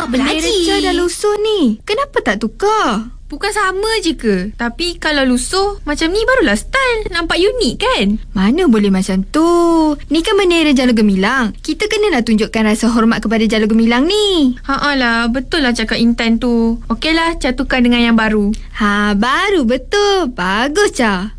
bendera Cha dah lusuh ni. Kenapa tak tukar? Bukan sama je ke? Tapi kalau lusuh macam ni barulah style. Nampak unik kan? Mana boleh macam tu. Ni kan bendera Jalur Gemilang. Kita kenalah tunjukkan rasa hormat kepada Jalur Gemilang ni. Lah, betul lah cakap Intan tu. Okeylah, Cha tukar dengan yang baru. Baru betul. Bagus Cha.